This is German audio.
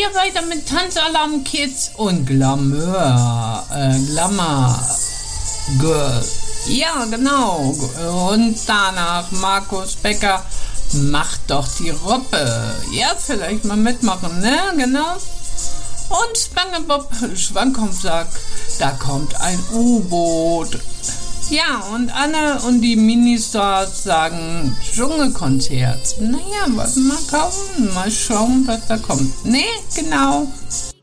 ja weiter mit Tanzalarm Kids und Glamour Girl. Ja, genau. Und danach Markus Becker, macht doch die Ruppe. Ja, vielleicht mal mitmachen, ne? Genau. Und SpongeBob Schwammkopf sagt, da kommt ein U-Boot. Ja, und Anne und die Ministars sagen Dschungelkonzert. Naja, mal kaufen, mal schauen, was da kommt. Ne, genau.